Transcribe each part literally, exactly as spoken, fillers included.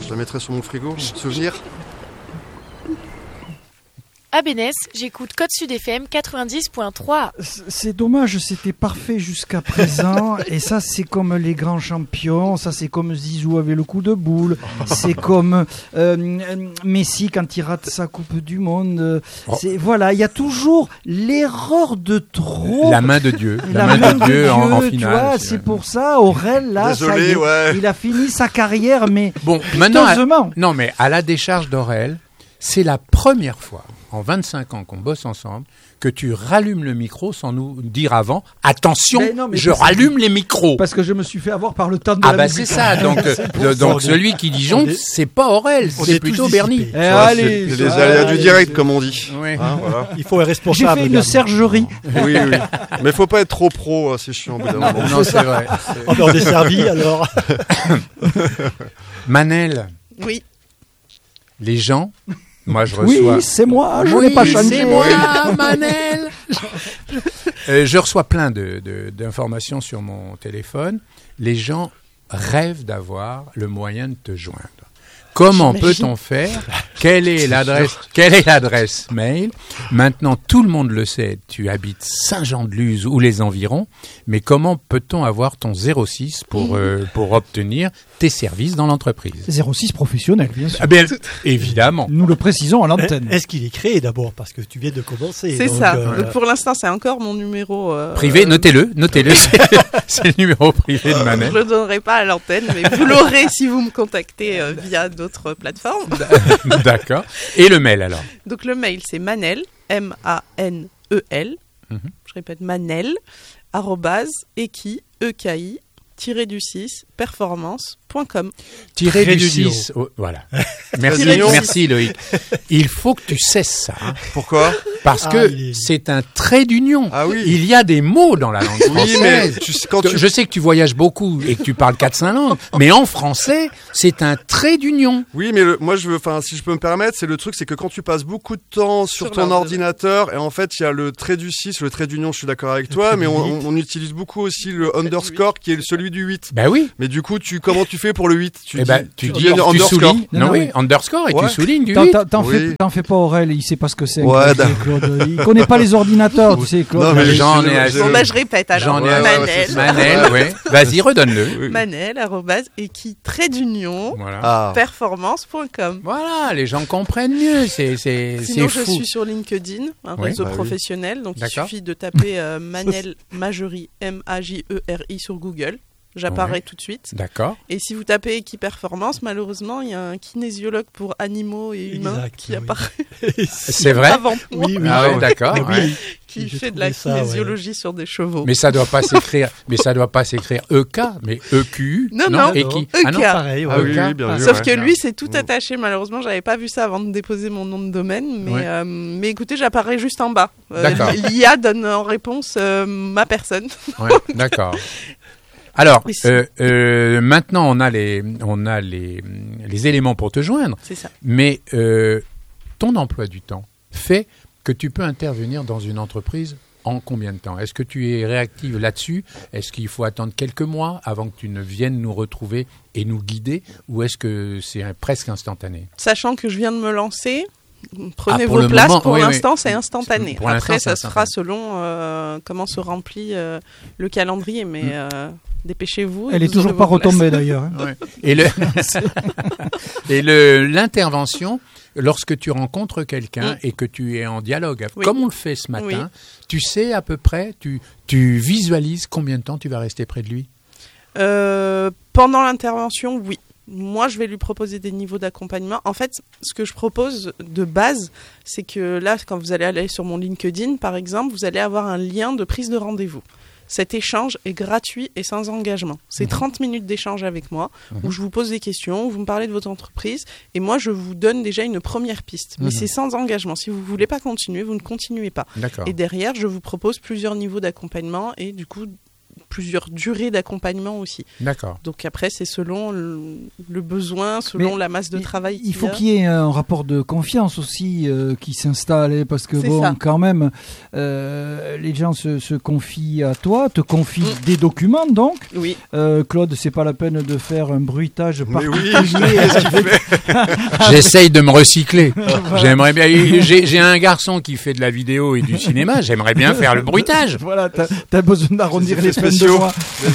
Je la mettrai sur mon frigo, souvenir. À Bénès, j'écoute Code Sud F M quatre-vingt-dix point trois. C'est dommage, c'était parfait jusqu'à présent. Et ça, c'est comme les grands champions. Ça, c'est comme Zizou avec le coup de boule. C'est comme euh, Messi quand il rate sa Coupe du Monde. C'est, voilà, il y a toujours l'erreur de trop. La main de Dieu. La, la main, main de Dieu, Dieu en, en finale. Tu vois, c'est ouais. pour ça, Aurel, là, Désolé, ça y est, ouais. il a fini sa carrière, mais bon, maintenant, à, non, non, mais à la décharge d'Aurel, c'est la première fois en vingt-cinq ans qu'on bosse ensemble, que tu rallumes le micro sans nous dire avant, attention, mais non, mais je rallume les micros. Parce que je me suis fait avoir par le temps de ah la bah musique. c'est ça, donc, euh, donc celui qui dit jonque, c'est pas Aurel, c'est plutôt Bernie. Eh, allez, c'est, c'est les aléas du direct, comme on dit. Oui. Hein, voilà. Il faut être responsable. J'ai fait une sergerie. Oui, oui. Mais faut pas être trop pro, c'est chiant. Non, non c'est vrai. On est desservi alors. Manel. Oui. Les gens... Moi, je reçois... Oui, c'est moi, je oui, n'ai pas changé. C'est moi, Manel. euh, je reçois plein de, de, d'informations sur mon téléphone. Les gens rêvent d'avoir le moyen de te joindre. Comment J'imagine. peut-on faire ? Quelle est l'adresse Quelle est l'adresse mail ? Maintenant, tout le monde le sait. Tu habites Saint-Jean-de-Luz ou les environs. Mais comment peut-on avoir ton zéro six pour euh, pour obtenir tes services dans l'entreprise ? zéro six professionnel, bien sûr. Ah bien, évidemment. Nous le précisons à l'antenne. Est-ce qu'il est créé d'abord ? Parce que tu viens de commencer. C'est donc, ça. Euh... Donc pour l'instant, c'est encore mon numéro... Euh, privé, notez-le. Notez-le. c'est, c'est le numéro privé de Manel. Je ne le donnerai pas à l'antenne, mais vous l'aurez si vous me contactez euh, via d'autres plateformes. D'accord. Et le mail alors ? Donc le mail, c'est Manel, M A N E L, mm-hmm. je répète Manel, arrobase, eki, E K I, tiré du six, performance point com. Tiré du six, oh, voilà. Merci, merci Loïc. Il faut que tu cesses ça. Hein. Pourquoi ? Parce ah, que est... c'est un trait d'union. Ah oui. Il y a des mots dans la langue française. Oui, mais tu, quand tu... Je sais que tu voyages beaucoup et que tu parles quatre cinq langues, mais en français, c'est un trait d'union. Oui, mais le, moi, je veux, enfin, si je peux me permettre, c'est le truc, c'est que quand tu passes beaucoup de temps sur, sur ton ordinateur, et en fait, il y a le trait du six, le trait d'union, je suis d'accord avec toi, mais on, on utilise beaucoup aussi le underscore qui est celui du huit. Ben oui. Mais du coup, tu, comment tu fais pour le huit ? Tu eh ben, tu, tu dis, tu underscore. Soulignes, non, non, oui, oui, underscore et ouais. tu soulignes du t'en, huit. T'en, t'en, oui. fais, t'en fais pas Aurel, il sait pas ce que c'est. Ouais, Claude. Il connaît pas les ordinateurs, tu sais, Claude. Non, mais j'en ai assez. Bon, bah, je répète alors. J'en ai ouais, Manel. ouais, Manel, oui. Vas-y, redonne-le. Oui. Manel, arrobase, eki, trait d'union, voilà. ah. performance point com. Voilà, les gens comprennent mieux. C'est, c'est, Sinon, c'est je fou. suis sur LinkedIn, un oui. réseau bah, professionnel. Oui. Donc, D'accord. il suffit de taper euh, Manel Majerie, M A J E R I sur Google. J'apparais ouais. tout de suite. D'accord. Et si vous tapez Equi-Performance, malheureusement, il y a un kinésiologue pour animaux et humains exact, qui oui. apparaît. C'est vrai avant moi. Oui, oui. Ah oui, d'accord. Oui, ouais. Qui J'ai fait de la ça, kinésiologie ouais. sur des chevaux. Mais ça doit pas s'écrire. Mais ça doit pas s'écrire E K, mais E Q U. Non, non. Et qui E K. Ah non, pareil. Ouais. Ah oui, oui, bien sûr. Sauf ouais. que lui, c'est tout attaché. Malheureusement, j'avais pas vu ça avant de déposer mon nom de domaine. Mais, ouais. euh, mais écoutez, j'apparais juste en bas. Euh, D'accord. L'I A donne en réponse euh, ma personne. Ouais, d'accord. Alors, euh, euh, maintenant, on a les, on a les, les éléments pour te joindre. C'est ça. Mais euh, ton emploi du temps fait que tu peux intervenir dans une entreprise en combien de temps ? Est-ce que tu es réactive là-dessus ? Est-ce qu'il faut attendre quelques mois avant que tu ne viennes nous retrouver et nous guider ? Ou est-ce que c'est un, presque instantané ? Sachant que je viens de me lancer, prenez ah, pour vos places. moment, pour oui, l'instant, oui. c'est instantané. Pour Après, ça c'est se fera selon euh, comment se remplit euh, le calendrier. Mais mm. euh, dépêchez-vous. Elle est toujours pas retombée d'ailleurs. Hein. Ouais. Et, le et le, l'intervention, lorsque tu rencontres quelqu'un mm. et que tu es en dialogue, oui. comme on le fait ce matin, oui. tu sais à peu près, tu, tu visualises combien de temps tu vas rester près de lui ? euh, Pendant l'intervention, oui. Moi, je vais lui proposer des niveaux d'accompagnement. En fait, ce que je propose de base, c'est que là, quand vous allez aller sur mon LinkedIn, par exemple, vous allez avoir un lien de prise de rendez-vous. Cet échange est gratuit et sans engagement. C'est mmh. trente minutes d'échange avec moi, mmh. où je vous pose des questions, où vous me parlez de votre entreprise, et moi, je vous donne déjà une première piste. Mais mmh. c'est sans engagement. Si vous ne voulez pas continuer, vous ne continuez pas. D'accord. Et derrière, je vous propose plusieurs niveaux d'accompagnement, et du coup, plusieurs durées d'accompagnement aussi. D'accord. Donc après, c'est selon le, le besoin, selon Mais la masse de il, travail. Il faut y a. qu'il y ait un rapport de confiance aussi euh, qui s'installe, hein, parce que C'est bon, ça. quand même, euh, les gens se, se confient à toi, te confient Mm. des documents, donc. Oui. Euh, Claude, c'est pas la peine de faire un bruitage Mais oui, particulier. qu'est-ce qu'il fait J'essaye de me recycler. J'aimerais bien. J'ai, j'ai un garçon qui fait de la vidéo et du cinéma. J'aimerais bien faire le bruitage. Voilà, t'as, t'as besoin d'arrondir Des les effets peines de spéciaux. mois.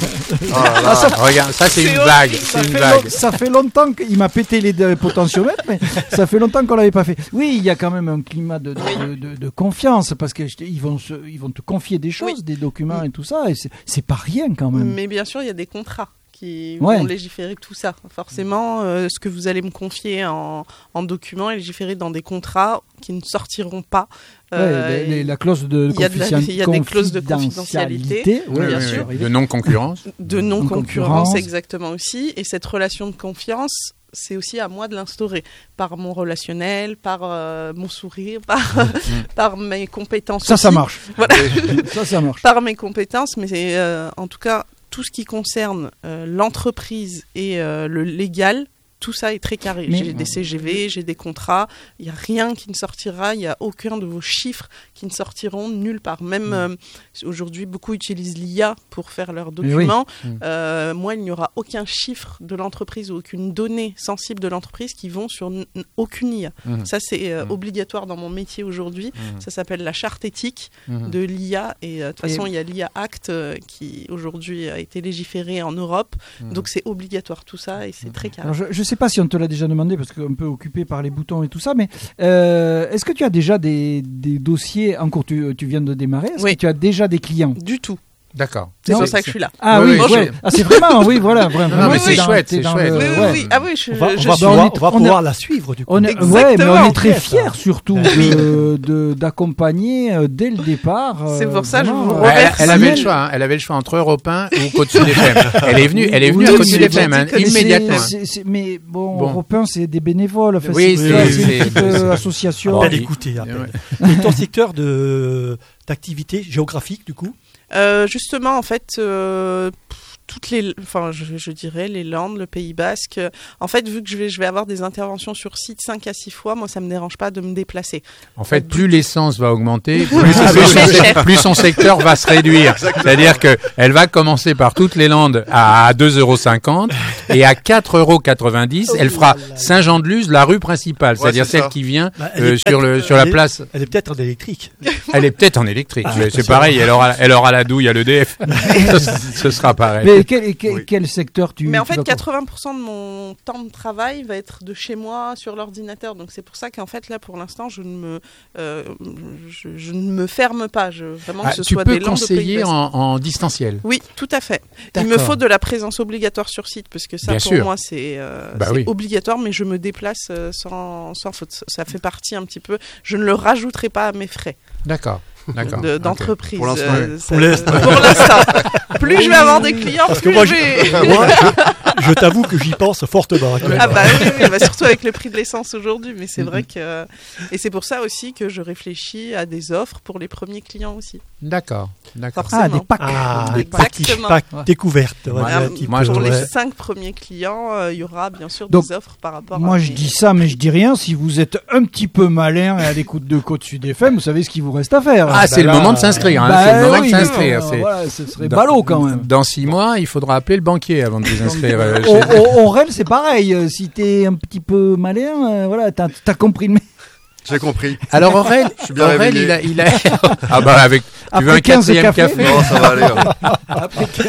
Oh là là. Ah, ça, Regarde, ça c'est C'est une horrible, vague. ça C'est une fait vague. long- ça fait longtemps qu'il m'a pété les deux potentiomètres, mais ça fait longtemps qu'on l'avait pas fait. Oui, il y a quand même un climat de, de, de, de confiance, parce que je te- ils vont, se, ils vont te confier des choses, Oui. des documents Oui. et tout ça, et c'est, c'est pas rien quand même. Mais bien sûr, il y a des contrats qui Ouais. vont légiférer tout ça. Forcément, euh, ce que vous allez me confier en, en document est légiféré dans des contrats qui ne sortiront pas. Ouais, Euh, les- les- la clause de il y a de la- confidentia- il y a des clauses de confidentialité. confidentialité, Ouais, bien ouais, sûr. ouais. De non-concurrence. de Non-concurrence. non-concurrence, exactement aussi. Et cette relation de confiance, c'est aussi à moi de l'instaurer par mon relationnel, par euh, mon sourire, par, par mes compétences. Ça, ça aussi. marche. Voilà. Ça, ça marche. Par mes compétences, mais c'est, euh, en tout cas, tout ce qui concerne euh, l'entreprise et euh, le légal, tout ça est très carré. Mais- J'ai des C G V, j'ai des contrats, il n'y a rien qui ne sortira, il n'y a aucun de vos chiffres qui ne sortiront nulle part. Même euh, aujourd'hui, beaucoup utilisent l'I A pour faire leurs oui. documents. Mm. Euh, moi, il n'y aura aucun chiffre de l'entreprise ou aucune donnée sensible de l'entreprise qui vont sur n- n- aucune I A. Mhm. Ça, c'est euh, Mm. obligatoire dans mon métier aujourd'hui. Mhm. Ça s'appelle la charte éthique Mhm. de l'I A. Et euh, de toute Et- façon, il y a l'I A Act euh, qui aujourd'hui a été légiféré en Europe. Mhm. Donc c'est obligatoire tout ça et c'est très carré. Alors, je ne sais pas si on te l'a déjà demandé, parce qu'on peut occupé par les boutons et tout ça, mais euh, est-ce que tu as déjà des, des dossiers en cours? Tu, tu viens de démarrer. Est-ce Oui. que tu as déjà des clients? Du tout. D'accord. C'est Non, pour c'est- ça que je suis là. Ah Oui, oui, oui, ouais. je- Ah, c'est vraiment, oui, voilà. Vraiment, Non, mais t'es c'est dans- chouette, t'es c'est dans chouette. le- Oui, oui, ouais. oui. Ah oui, je, On va, on je va suis- on pouvoir, est- on va on est- pouvoir la suivre du coup. On est, Exactement. ouais, mais on est très Ouais, fiers ça. surtout Ben de, de- d'accompagner euh, dès le départ. euh, C'est pour ça que je vraiment, vous euh, Ouais, elle, remercie. elle avait le choix. Hein. Elle avait le choix entre Europe un ou Côte Sud F M. Elle est venue. Elle est venue Oui, à Côte Sud mais- F M hein, mais c'est- immédiatement. c'est- c'est- mais bon, Bon. Europe un, c'est des bénévoles. Enfin, Oui, c'est, c'est- c'est c'est- une petite c'est- euh, association. À peine oui. écouté, à peine. Ouais. Et ton secteur de d'activité géographique du coup? Euh, justement, en fait, euh, pff, toutes les, enfin, je, je dirais les Landes, le Pays Basque. euh, En fait, vu que je vais, je vais avoir des interventions sur site cinq à six fois, moi, ça me dérange pas de me déplacer. En fait, plus l'essence va augmenter, plus, Ah, plus oui. son, Cher. plus son secteur va se réduire. C'est-à-dire que elle va commencer par toutes les Landes à deux euros cinquante et à quatre euros quatre-vingt-dix, elle fera Saint-Jean-de-Luz, la rue principale, Ouais, c'est-à-dire c'est celle ça. qui vient Bah, elle euh, est sur le peut-être- sur la elle est- place. Elle est peut-être en électrique. Elle est peut-être en électrique. Ah, c'est attention. pareil, elle aura elle aura la douille à l'E D F. ce, ce sera pareil. Mais quel, quel, Oui. quel secteur tu Mais en tu fait, vas- quatre-vingts pour cent de mon temps de travail va être de chez moi sur l'ordinateur. Donc c'est pour ça qu'en fait, là, pour l'instant, je ne me, euh, je, je ne me ferme pas. Je, vraiment, Ah, que ce tu soit peux des Landes au Pays conseiller Basque. en, en distanciel. Oui, tout à fait. Il me D'accord. faut de la présence obligatoire sur site parce que ça, Bien pour sûr. moi, c'est euh, Bah c'est oui. obligatoire, mais je me déplace euh, sans, sans faute. Ça fait partie un petit peu. Je ne le rajouterai pas à mes frais D'accord. D'accord. de- Ok. d'entreprise. Pour l'instant, euh, ça- Pour l'instant. pour l'instant. Plus je vais avoir des clients, Parce que plus moi, je je, vais. moi, je, je t'avoue que j'y pense fortement. actuellement. Ah bah oui, oui, bah surtout avec le prix de l'essence aujourd'hui, mais c'est Mhm. vrai que et c'est pour ça aussi que je réfléchis à des offres pour les premiers clients aussi. D'accord. D'accord. Ah, des Forcément. packs. Ah, Exactement. des petits packs Ouais. découvertes. on va Moi, dire un euh, petit moi, peu, je pour les ouais. cinq premiers clients, euh, il y aura bien sûr Donc, des offres par rapport. Moi, à je mes- dis ça, mais je dis rien. Si vous êtes un petit peu malin et à l'écoute de Côte Sud F M, vous savez ce qu'il vous reste à faire. Ah, c'est bah le là, moment de s'inscrire. Hein. Bah c'est le moment oui, de s'inscrire. non, c'est- voilà, ce serait Dans- ballot quand même. Dans six mois, il faudra appeler le banquier avant de vous inscrire. euh, Au, chez- au- au Aurel, c'est pareil. Euh, Si t'es un petit peu malin, euh, voilà, t'as as compris le. J'ai compris. Alors Aurel, suis bien Aurel, réveillé. il a, il a... ah bah avec. Tu veux Après un quinze quatrième cafés. café, Non, ça va aller. hein.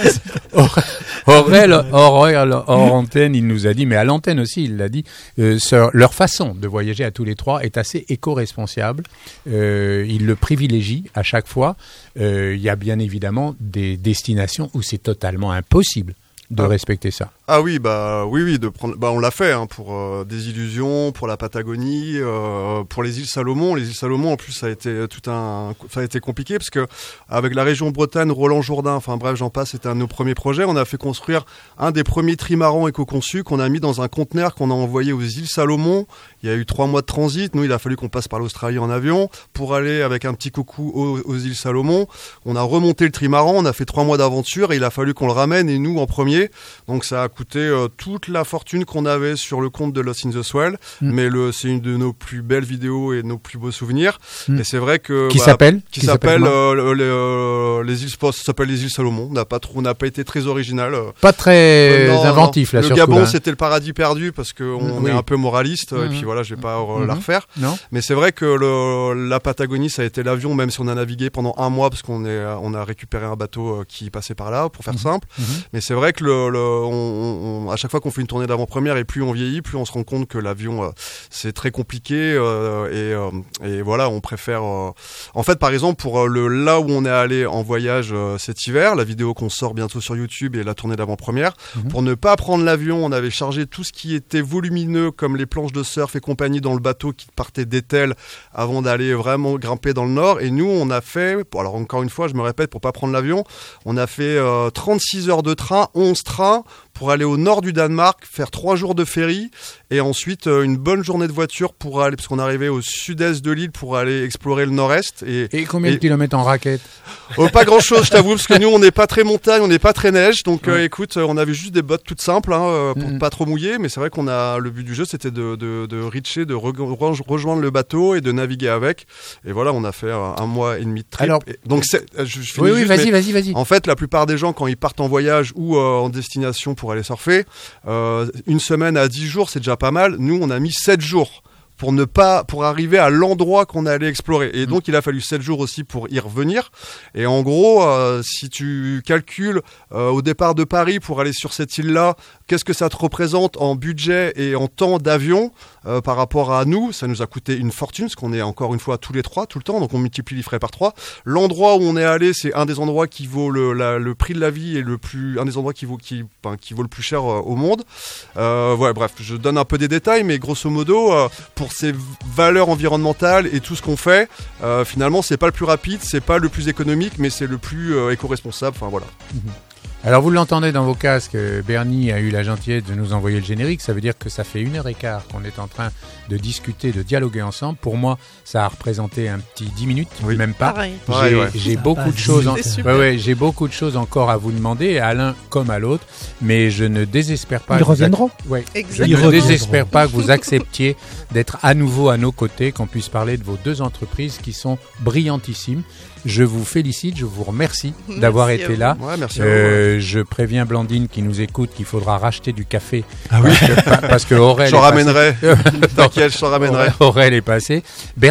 Aurel, Aurel, hors antenne, il nous a dit, mais à l'antenne aussi, il l'a dit, euh, sur- leur façon de voyager à tous les trois est assez éco-responsable. Euh, ils le privilégient à chaque fois. Euh, Il y a bien évidemment des destinations où c'est totalement impossible de Ah. respecter ça. Ah oui, bah oui, oui, de prendre. Bah on l'a fait hein, pour euh, des illusions, pour la Patagonie, euh, pour les îles Salomon. Les îles Salomon, en plus, ça a été tout un, ça a été compliqué parce que avec la région Bretagne, Roland Jourdain, enfin bref, j'en passe. C'était un de nos premiers projets. On a fait construire un des premiers trimarans éco-conçus qu'on a mis dans un conteneur qu'on a envoyé aux îles Salomon. Il y a eu trois mois de transit. Nous, il a fallu qu'on passe par l'Australie en avion pour aller avec un petit coucou aux, aux îles Salomon. On a remonté le trimaran. On a fait trois mois d'aventure et il a fallu qu'on le ramène et nous en premier. Donc ça a coûté euh, toute la fortune qu'on avait sur le compte de Lost in the Swell, mmh. mais le, c'est une de nos plus belles vidéos et de nos plus beaux souvenirs. Mmh. Et c'est vrai que qui bah, s'appelle qui, qui s'appelle euh, les, euh, les îles ça s'appelle les îles Salomon. On n'a pas trop, on n'a pas été très original. Pas très euh, non, inventif non. là. Le sur Gabon, coup, c'était le paradis perdu parce que on oui. est un peu moraliste mmh. et puis voilà, je vais pas mmh. la refaire. Non. Mais c'est vrai que le, la Patagonie, ça a été l'avion, même si on a navigué pendant un mois parce qu'on est, on a récupéré un bateau qui passait par là, pour faire mmh. simple. Mmh. Mais c'est vrai que le, le on, on, à chaque fois qu'on fait une tournée d'avant-première et plus on vieillit, plus on se rend compte que l'avion euh, c'est très compliqué euh, et, euh, et voilà, on préfère. Euh... En fait, par exemple, pour le là où on est allé en voyage euh, cet hiver, la vidéo qu'on sort bientôt sur YouTube et la tournée d'avant-première, mmh. pour ne pas prendre l'avion, on avait chargé tout ce qui était volumineux comme les planches de surf et compagnie dans le bateau qui partait d'Etel avant d'aller vraiment grimper dans le nord. Et nous, on a fait, alors encore une fois, je me répète pour pas prendre l'avion, on a fait euh, trente-six heures de train, onze trains pour aller au nord du Danemark, faire trois jours de ferry et ensuite euh, une bonne journée de voiture pour aller, parce qu'on arrivait au sud-est de l'île pour aller explorer le nord-est. Et, et combien et, de kilomètres en raquette? Oh, pas grand-chose, je t'avoue, parce que nous, on n'est pas très montagne, on n'est pas très neige, donc ouais. euh, écoute, on avait juste des bottes toutes simples hein, pour mmh. pas trop mouiller, mais c'est vrai qu'on a le but du jeu, c'était de, de, de reacher, de re- rejoindre le bateau et de naviguer avec. Et voilà, on a fait un, un mois et demi de trip. Alors, et donc, c'est, je, je oui, oui, juste, vas-y, vas-y, vas-y. En fait, la plupart des gens, quand ils partent en voyage ou euh, en destination pour aller surfer, euh, une semaine à dix jours, c'est déjà pas mal. Nous, on a mis sept jours. Pour ne pas, pour arriver à l'endroit qu'on allait explorer. Et donc, il a fallu sept jours aussi pour y revenir. Et en gros, euh, si tu calcules euh, au départ de Paris pour aller sur cette île-là, qu'est-ce que ça te représente en budget et en temps d'avion euh, par rapport à nous? Ça nous a coûté une fortune, parce qu'on est encore une fois tous les trois, tout le temps, donc on multiplie les frais par trois. L'endroit où on est allé, c'est un des endroits qui vaut le, la, le prix de la vie et le plus, un des endroits qui vaut, qui, enfin, qui vaut le plus cher euh, au monde. Euh, ouais, bref, je donne un peu des détails, mais grosso modo, euh, pour ces valeurs environnementales et tout ce qu'on fait, euh, finalement, c'est pas le plus rapide, c'est pas le plus économique, mais c'est le plus euh, éco-responsable. Enfin voilà. Mmh. Alors vous l'entendez dans vos casques, Bernie a eu la gentillesse de nous envoyer le générique, ça veut dire que ça fait une heure et quart qu'on est en train de discuter, de dialoguer ensemble. Pour moi, ça a représenté un petit dix minutes, oui. même pas. Pareil. J'ai, Pareil, ouais. j'ai beaucoup de choses, en... ouais, ouais, j'ai beaucoup de choses encore à vous demander, à l'un comme à l'autre, mais je ne désespère pas. Ils reviendront. Ac... Ouais. Je ne reviendront. désespère pas que vous acceptiez d'être à nouveau à nos côtés, qu'on puisse parler de vos deux entreprises qui sont brillantissimes. Je vous félicite, je vous remercie merci d'avoir été là. Ouais, merci euh, à vous. Je préviens Blandine qui nous écoute qu'il faudra racheter du café. Ah oui. Parce que, parce que Aurel. Je t'en ramènerai. T'inquiète, je t'en ramènerai. Aurel est passé.